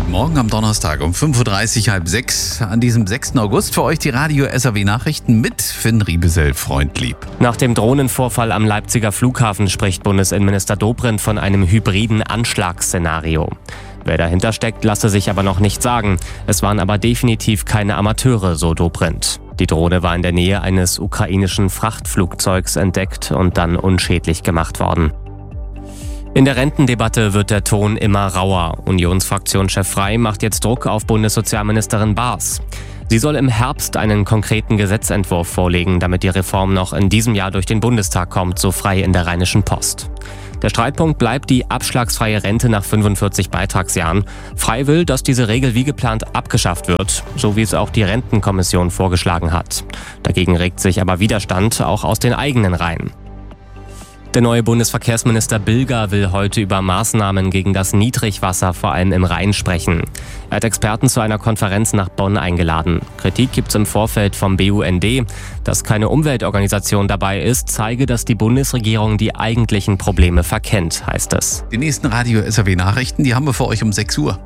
Guten Morgen am Donnerstag um 5.30 Uhr, halb 6 an diesem 6. August. Für euch die Radio SAW Nachrichten mit Finn Riebesell, Freund lieb. Nach dem Drohnenvorfall am Leipziger Flughafen spricht Bundesinnenminister Dobrindt von einem hybriden Anschlagsszenario. Wer dahinter steckt, lasse sich aber noch nicht sagen. Es waren aber definitiv keine Amateure, so Dobrindt. Die Drohne war in der Nähe eines ukrainischen Frachtflugzeugs entdeckt und dann unschädlich gemacht worden. In der Rentendebatte wird der Ton immer rauer. Unionsfraktionschef Frey macht jetzt Druck auf Bundessozialministerin Baas. Sie soll im Herbst einen konkreten Gesetzentwurf vorlegen, damit die Reform noch in diesem Jahr durch den Bundestag kommt, so Frey in der Rheinischen Post. Der Streitpunkt bleibt die abschlagsfreie Rente nach 45 Beitragsjahren. Frey will, dass diese Regel wie geplant abgeschafft wird, so wie es auch die Rentenkommission vorgeschlagen hat. Dagegen regt sich aber Widerstand auch aus den eigenen Reihen. Der neue Bundesverkehrsminister Bilger will heute über Maßnahmen gegen das Niedrigwasser vor allem im Rhein sprechen. Er hat Experten zu einer Konferenz nach Bonn eingeladen. Kritik gibt's im Vorfeld vom BUND. Dass keine Umweltorganisation dabei ist, zeige, dass die Bundesregierung die eigentlichen Probleme verkennt, heißt es. Die nächsten Radio SAW Nachrichten, die haben wir für euch um 6 Uhr.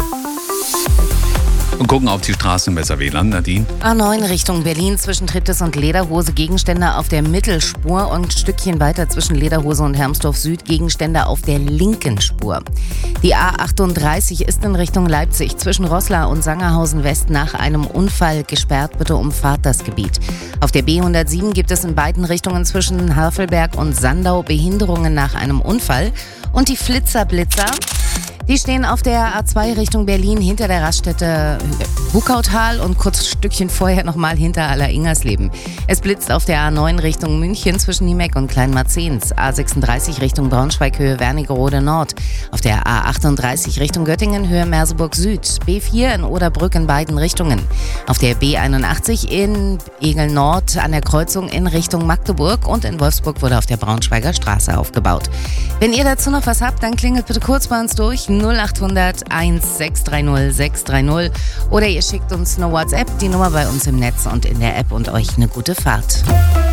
Und gucken auf die Straßen im SAW-Land, Nadine. A9 Richtung Berlin zwischen Triptis und Lederhose, Gegenstände auf der Mittelspur und ein Stückchen weiter zwischen Lederhose und Hermsdorf Süd, Gegenstände auf der linken Spur. Die A38 ist in Richtung Leipzig zwischen Roßla und Sangerhausen West nach einem Unfall gesperrt. Bitte umfahrt das Gebiet. Auf der B107 gibt es in beiden Richtungen zwischen Havelberg und Sandau Behinderungen nach einem Unfall. Und die Blitzer, die stehen auf der A2 Richtung Berlin hinter der Raststätte Bukautal und kurz ein Stückchen vorher nochmal hinter Aller-Ingersleben. Es blitzt auf der A9 Richtung München zwischen Niemeck und Kleinmarzens. A36 Richtung Braunschweig Höhe Wernigerode Nord. Auf der A38 Richtung Göttingen Höhe Merseburg Süd. B4 in Oderbrück in beiden Richtungen. Auf der B81 in Egel Nord an der Kreuzung in Richtung Magdeburg und in Wolfsburg wurde auf der Braunschweiger Straße aufgebaut. Wenn ihr dazu noch was habt, dann klingelt bitte kurz bei uns durch 0800 1630 630 oder ihr schickt uns eine WhatsApp, die Nummer bei uns im Netz und in der App und euch eine gute Fahrt.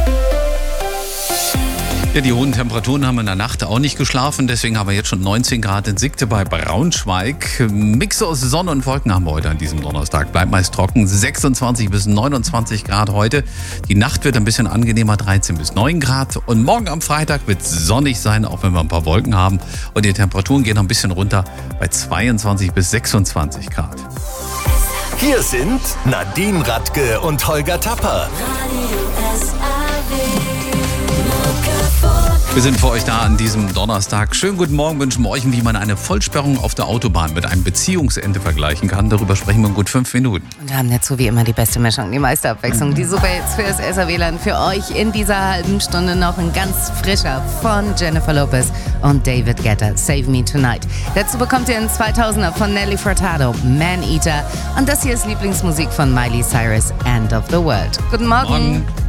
Ja, die hohen Temperaturen haben in der Nacht auch nicht geschlafen, deswegen haben wir jetzt schon 19 Grad in Siegte bei Braunschweig. Mix aus Sonne und Wolken haben wir heute an diesem Donnerstag. Bleibt meist trocken, 26 bis 29 Grad heute. Die Nacht wird ein bisschen angenehmer, 13 bis 9 Grad. Und morgen am Freitag wird es sonnig sein, auch wenn wir ein paar Wolken haben. Und die Temperaturen gehen noch ein bisschen runter bei 22 bis 26 Grad. Hier sind Nadine Radke und Holger Tapper. Wir sind für euch da an diesem Donnerstag. Schönen guten Morgen wünschen wir euch, wie man eine Vollsperrung auf der Autobahn mit einem Beziehungsende vergleichen kann. Darüber sprechen wir in gut 5 Minuten. Und wir haben dazu wie immer die beste Mischung, die meiste Abwechslung, die Superhits für das SAW-Land. Für euch in dieser halben Stunde noch ein ganz frischer von Jennifer Lopez und David Guetta, Save Me Tonight. Dazu bekommt ihr einen 2000er von Nelly Furtado, Man Eater. Und das hier ist Lieblingsmusik von Miley Cyrus, End of the World. Guten Morgen.